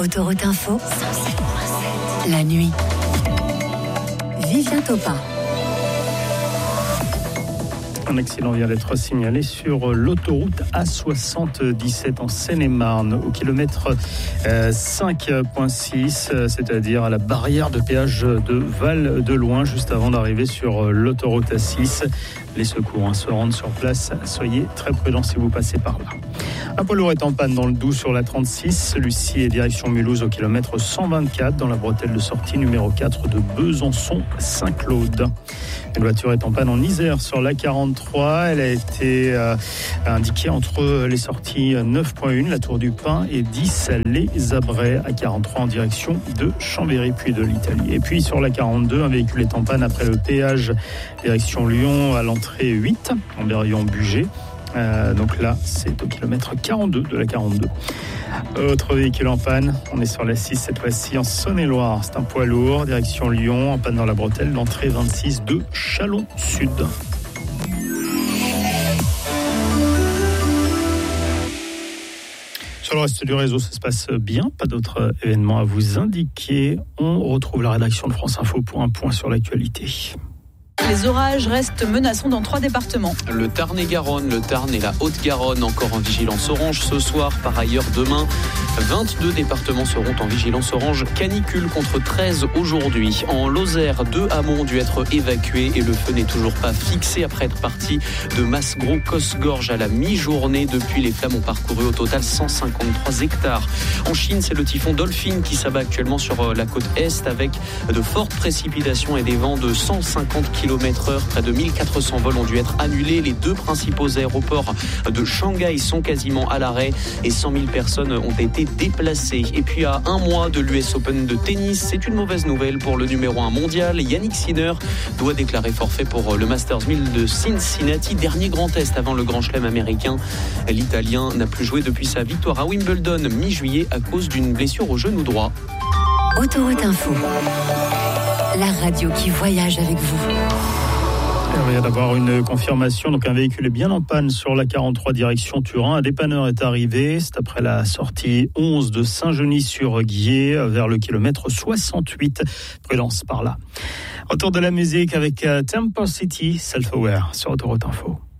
Autoroute Info, la nuit. Vivien Topin. Un accident vient d'être signalé sur l'autoroute A77 en Seine-et-Marne, au kilomètre 5.6, c'est-à-dire à la barrière de péage de Val-de-Loing, juste avant d'arriver sur l'autoroute A6. Les secours se rendent sur place. Soyez très prudents si vous passez par là. Un poids lourd est en panne dans le Doubs sur la 36. Celui-ci est direction Mulhouse au kilomètre 124 dans la bretelle de sortie numéro 4 de Besançon-Saint-Claude. Une voiture est en panne en Isère sur la 43. Elle a été indiquée entre les sorties 9.1, la Tour du Pin, et 10, les Abrais à 43 en direction de Chambéry puis de l'Italie. Et puis sur la 42, un véhicule est en panne après le péage direction Lyon à l'entrée 8 en Berrion-Bugey. Donc là, c'est au kilomètre 42 de la 42. Autre véhicule en panne, on est sur la 6 cette fois-ci en Saône-et-Loire. C'est un poids lourd, direction Lyon, en panne dans la bretelle, l'entrée 26 de Chalon-Sud. Sur le reste du réseau, ça se passe bien. Pas d'autres événements à vous indiquer. On retrouve la rédaction de France Info pour un point sur l'actualité. Les orages restent menaçants dans 3 départements. Le Tarn-et-Garonne, le Tarn et la Haute-Garonne, encore en vigilance orange ce soir. Par ailleurs, demain, 22 départements seront en vigilance orange canicule contre 13 aujourd'hui. En Lozère, 2 hameaux ont dû être évacués et le feu n'est toujours pas fixé après être parti de Masgros-Cosgorge à la mi-journée. Depuis, les flammes ont parcouru au total 153 hectares. En Chine, c'est le typhon Dolphin qui s'abat actuellement sur la côte est avec de fortes précipitations et des vents de 150 km/h. Près de 1400 vols ont dû être annulés. Les 2 principaux aéroports de Shanghai sont quasiment à l'arrêt et 100 000 personnes ont été déplacées. Et puis à un mois de l'US Open de tennis, c'est une mauvaise nouvelle pour le numéro 1 mondial. Yannick Sinner doit déclarer forfait pour le Masters 1000 de Cincinnati, dernier grand test avant le Grand Chelem américain. L'Italien n'a plus joué depuis sa victoire à Wimbledon mi-juillet à cause d'une blessure au genou droit. Autoroute Info, la radio qui voyage avec vous. On vient d'avoir une confirmation, donc un véhicule est bien en panne sur la 43 direction Turin. Un dépanneur est arrivé, c'est après la sortie 11 de Saint-Genis-sur-Guiers vers le kilomètre 68. Prudence par là. Autour de la musique avec Tempo City, Self-Aware sur Autoroute Info.